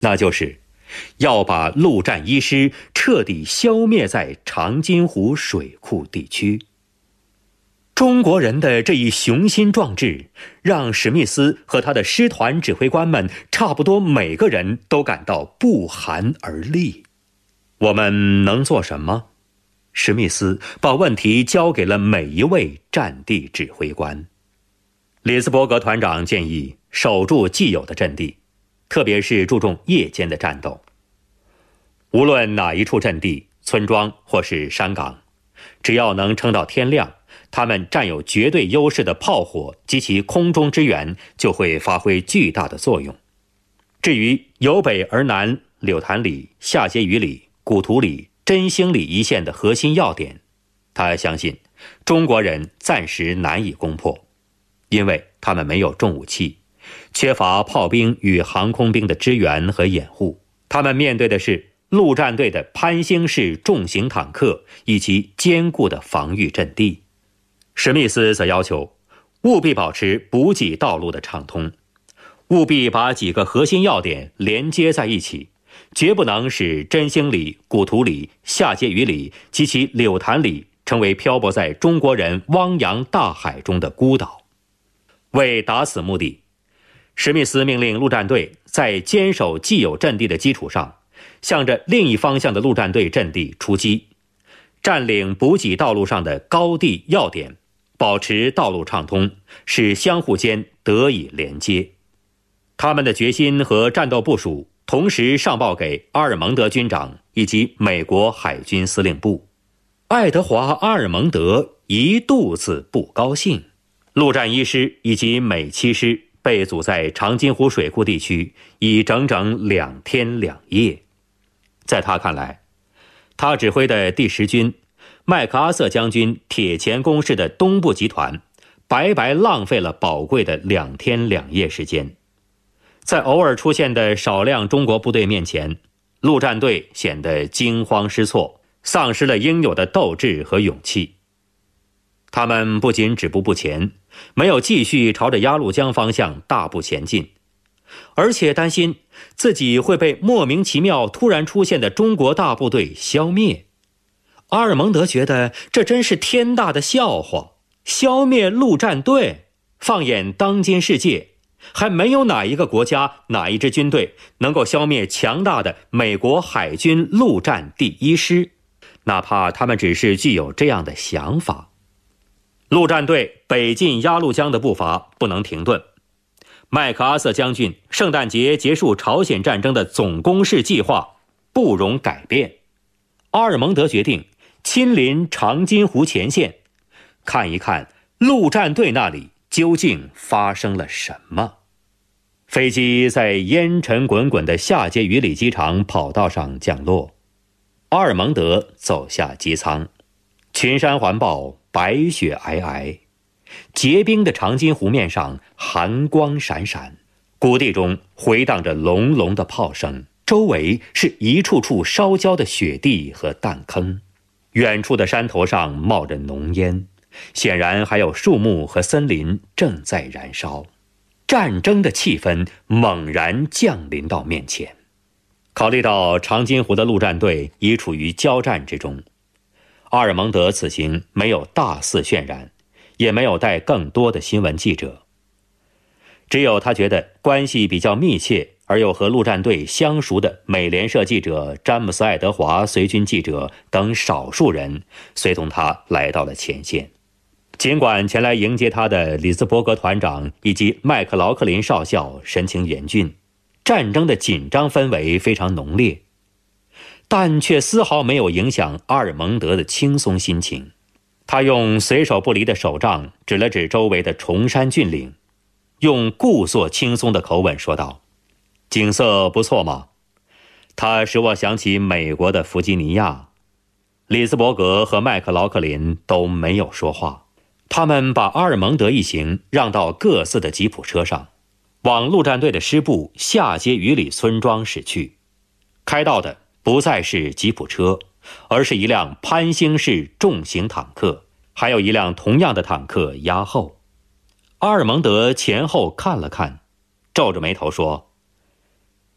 那就是要把陆战一师彻底消灭在长津湖水库地区。中国人的这一雄心壮志，让史密斯和他的师团指挥官们差不多每个人都感到不寒而栗。我们能做什么？史密斯把问题交给了每一位战地指挥官。里斯伯格团长建议守住既有的阵地，特别是注重夜间的战斗。无论哪一处阵地、村庄或是山岗，只要能撑到天亮，他们占有绝对优势的炮火及其空中支援就会发挥巨大的作用。至于由北而南柳潭里、下碣隅里、古图里、真兴里一线的核心要点，他相信中国人暂时难以攻破，因为他们没有重武器，缺乏炮兵与航空兵的支援和掩护。他们面对的是陆战队的潘兴式重型坦克以及坚固的防御阵地。史密斯则要求务必保持补给道路的畅通，务必把几个核心要点连接在一起，绝不能使真兴里、古图里、下碣隅里及其柳潭里成为漂泊在中国人汪洋大海中的孤岛。为达此目的，史密斯命令陆战队在坚守既有阵地的基础上，向着另一方向的陆战队阵地出击，占领补给道路上的高地要点，保持道路畅通，使相互间得以连接。他们的决心和战斗部署同时上报给阿尔蒙德军长以及美国海军司令部。爱德华·阿尔蒙德一肚子不高兴，陆战一师以及美7师被阻在长津湖水库地区已整整2天2夜。在他看来，他指挥的第10军麦克阿瑟将军铁钳攻势的东部集团白白浪费了宝贵的2天2夜时间。在偶尔出现的少量中国部队面前，陆战队显得惊慌失措，丧失了应有的斗志和勇气。他们不仅止步不前，没有继续朝着鸭绿江方向大步前进，而且担心自己会被莫名其妙突然出现的中国大部队消灭。阿尔蒙德觉得这真是天大的笑话，消灭陆战队，放眼当今世界，还没有哪一个国家、哪一支军队能够消灭强大的美国海军陆战第1师，哪怕他们只是具有这样的想法。陆战队北进鸭绿江的步伐不能停顿。麦克阿瑟将军圣诞节结束朝鲜战争的总攻势计划不容改变。阿尔蒙德决定亲临长津湖前线，看一看陆战队那里究竟发生了什么。飞机在烟尘滚滚的下碣隅里机场跑道上降落，阿尔蒙德走下机舱，群山环抱，白雪皑皑，结冰的长津湖面上寒光闪闪，谷地中回荡着隆隆的炮声，周围是一处处烧焦的雪地和弹坑，远处的山头上冒着浓烟，显然还有树木和森林正在燃烧。战争的气氛猛然降临到面前。考虑到长津湖的陆战队已处于交战之中，阿尔蒙德此行没有大肆渲染，也没有带更多的新闻记者，只有他觉得关系比较密切而又和陆战队相熟的美联社记者詹姆斯·爱德华随军记者等少数人随同他来到了前线。尽管前来迎接他的里斯伯格团长以及麦克劳克林少校神情严峻，战争的紧张氛围非常浓烈，但却丝毫没有影响阿尔蒙德的轻松心情。他用随手不离的手杖指了指周围的崇山峻岭，用故作轻松的口吻说道：“景色不错吗？它使我想起美国的弗吉尼亚。”里斯伯格和麦克劳克林都没有说话，他们把阿尔蒙德一行让到各自的吉普车上，往陆战队的师部下碣隅里村庄驶去。开道的不再是吉普车，而是一辆潘兴式重型坦克，还有一辆同样的坦克压后。阿尔蒙德前后看了看，皱着眉头说：“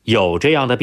有这样的